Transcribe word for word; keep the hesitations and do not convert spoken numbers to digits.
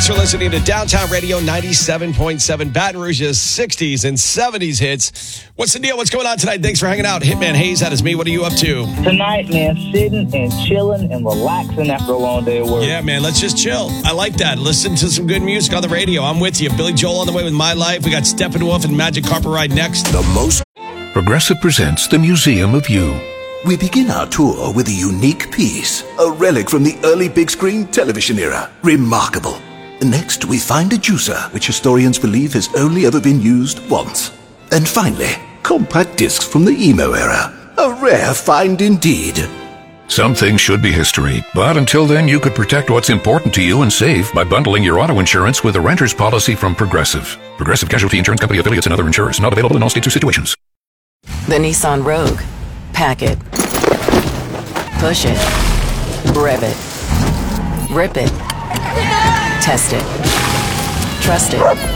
Thanks for listening to Downtown Radio ninety-seven point seven, Baton Rouge's sixties and seventies hits. What's the deal? What's going on tonight? Thanks for hanging out. Hitman Hayes, that is me. What are you up to? Tonight, man, sitting and chilling and relaxing after a long day of work. Yeah, man, let's just chill. I like that. Listen to some good music on the radio. I'm with you. Billy Joel on the way with My Life. We got Steppenwolf and Magic Carpet Ride next. The most Progressive presents the Museum of You. We begin our tour with a unique piece, a relic from the early big screen television era. Remarkable. Next, we find a juicer, which historians believe has only ever been used once. And finally, compact discs from the emo era. A rare find indeed. Some things should be history, but until then you could protect what's important to you and save by bundling your auto insurance with a renter's policy from Progressive. Progressive Casualty Insurance Company affiliates and other insurers. Not available in all states or situations. The Nissan Rogue. Pack it. Push it. Rev it. Rip it. Test it. Trust it.